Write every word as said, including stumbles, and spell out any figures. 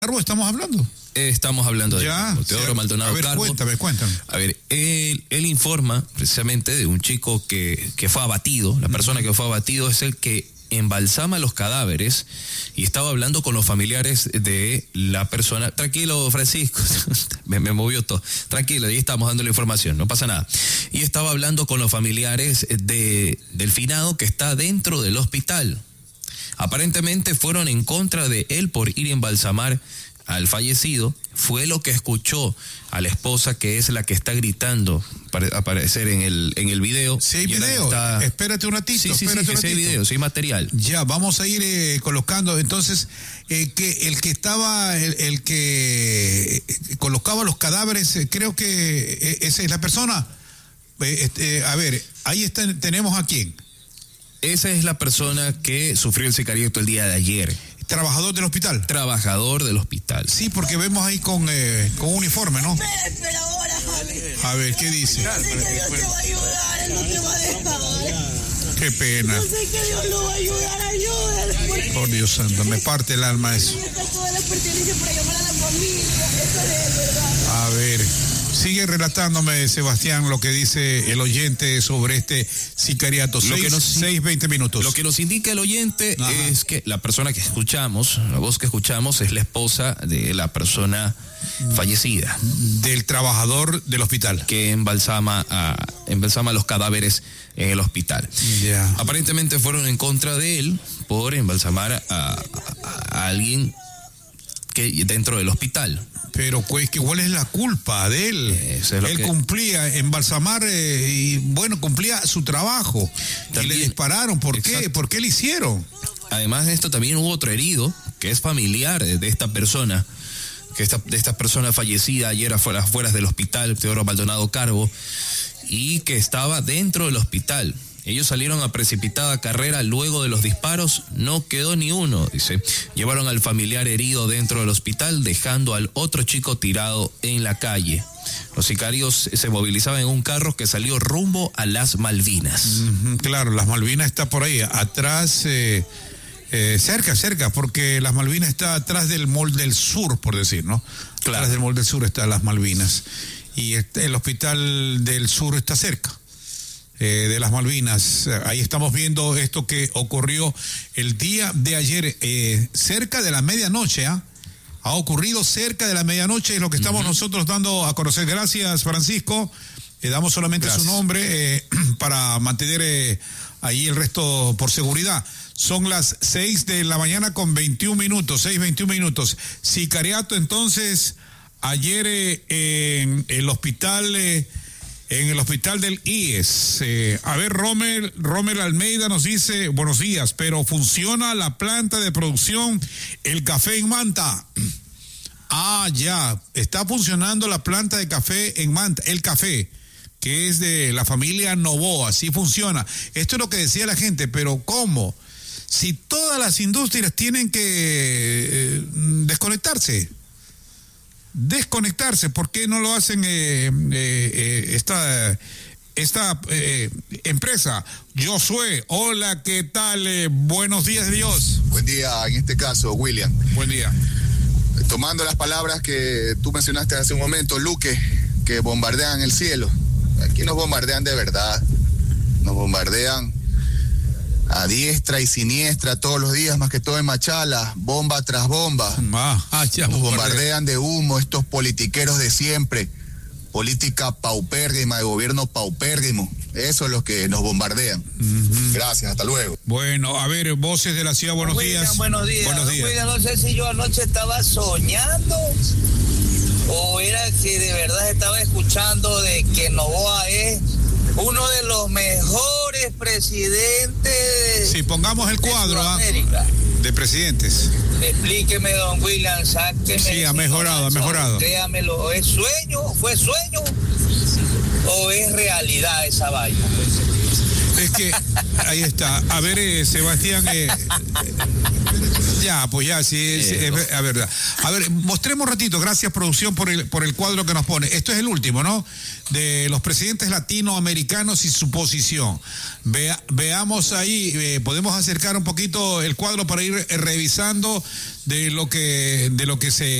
Carbo estamos hablando. Eh, estamos hablando de ya, Teodoro Maldonado a ver, Carbo. Cuéntame, cuéntame. A ver, él, él informa precisamente de un chico que, que fue abatido. La persona que fue abatido es el que embalsama los cadáveres y estaba hablando con los familiares de la persona. Tranquilo, Francisco, me, me movió todo. Tranquilo, ahí estamos dando la información, no pasa nada. Y estaba hablando con los familiares de, del finado que está dentro del hospital. Aparentemente fueron en contra de él por ir a embalsamar al fallecido. Fue lo que escuchó a la esposa, que es la que está gritando para aparecer en el en el video. Sí hay video, está... espérate un ratito. Sí, sí, espérate sí, un sí hay video, sí hay material. Ya, vamos a ir eh, colocando, entonces, eh, que el que estaba, el, el que colocaba los cadáveres, eh, creo que eh, esa es la persona. Eh, este, a ver, ahí está, tenemos a quién. Esa es la persona que sufrió el sicariato el día de ayer. ¿Trabajador del hospital? Trabajador del hospital. Sí, porque vemos ahí con, eh, con uniforme, ¿no? Espera, espera ahora, Javi. A ver, ¿qué dice? Yo sé que Dios te va a ayudar, Él no te va a dejar. Qué pena. Yo sé que Dios lo va a ayudar, ayúdale. Por Dios santo, me parte el alma eso. Todas las pertenencias para llamar a la familia, eso es verdad. A ver, sigue relatándome, Sebastián, lo que dice el oyente sobre este sicariato. seis, veinte minutos. Lo que nos indica el oyente Ajá. es que la persona que escuchamos, la voz que escuchamos, es la esposa de la persona fallecida. Del trabajador del hospital. Que embalsama, a, embalsama los cadáveres en el hospital. Yeah. Aparentemente fueron en contra de él por embalsamar a, a, a alguien que dentro del hospital. Pero pues, ¿cuál es la culpa de él? Es él que... cumplía, embalsamar eh, y bueno, cumplía su trabajo. También, y le dispararon. ¿Por exacto. qué? ¿Por qué le hicieron? Además de esto, también hubo otro herido, que es familiar de esta persona, que esta, de esta persona fallecida ayer afuera, afuera del hospital, Teodoro Maldonado Carbo, y que estaba dentro del hospital. Ellos salieron a precipitada carrera luego de los disparos, no quedó ni uno, dice. Llevaron al familiar herido dentro del hospital, dejando al otro chico tirado en la calle. Los sicarios se movilizaban en un carro que salió rumbo a las Malvinas. Mm-hmm, claro, las Malvinas está por ahí, atrás, eh, eh, cerca, cerca, porque las Malvinas está atrás del Mall del Sur, por decir, ¿no? Claro. Atrás del Mall del Sur está las Malvinas. Y este, el Hospital del Sur está cerca. Eh, de las Malvinas. Ahí estamos viendo esto que ocurrió el día de ayer, eh, cerca de la medianoche, ¿eh? Ha ocurrido cerca de la medianoche, es lo que estamos uh-huh. nosotros dando a conocer. Gracias, Francisco. Le eh, damos solamente Gracias. su nombre eh, para mantener eh, ahí el resto por seguridad. Son las seis de la mañana con veintiún minutos, seis, veintiún minutos. Sicariato, entonces, ayer eh, en el hospital... Eh, En el hospital del I E S. Eh, a ver, Romer, Romer Almeida nos dice, buenos días, pero funciona la planta de producción El Café en Manta. Ah, ya, está funcionando la planta de café en Manta, El Café, que es de la familia Novoa, así funciona. Esto es lo que decía la gente, pero ¿cómo? Si todas las industrias tienen que eh, desconectarse. Desconectarse, ¿por qué no lo hacen eh, eh, esta esta eh, empresa? Josué, hola, ¿qué tal? Eh, buenos días, Dios. Buen día, en este caso, William. Buen día. Tomando las palabras que tú mencionaste hace un momento, Luque, que bombardean el cielo. Aquí nos bombardean de verdad. Nos bombardean a diestra y siniestra todos los días, más que todo en Machala, bomba tras bomba. Ah, ah, ya, Nos bombardean de humo estos politiqueros de siempre. Política paupérrima, de gobierno paupérrimo. Eso es lo que nos bombardean. Uh-huh. Gracias, hasta luego. Bueno, a ver, voces de la ciudad, buenos William, días. Buenos días. Buenos días. William, no sé si yo anoche estaba soñando o era que de verdad estaba escuchando de que Novoa es uno de los mejores presidentes. Si pongamos el cuadro ¿ah? de presidentes. Explíqueme, don William, sáqueme. Sí, ha mejorado, ha mejorado. Créamelo, ¿es sueño? ¿Fue sueño? ¿O es realidad esa vaina? Es que, ahí está. A ver, eh, Sebastián, eh, ya, pues ya, sí, es, es, es, es verdad. A ver, mostremos un ratito, gracias producción por el, por el cuadro que nos pone. Esto es el último, ¿no? De los presidentes latinoamericanos y su posición. Vea, veamos ahí, eh, podemos acercar un poquito el cuadro para ir eh, revisando de lo que, de lo que se